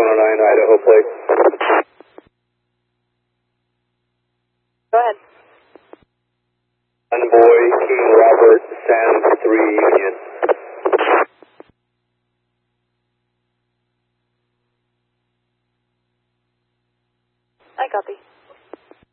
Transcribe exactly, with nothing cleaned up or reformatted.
oh nine Idaho plate. Go ahead. Convoy King Robert Sam three Union. I copy.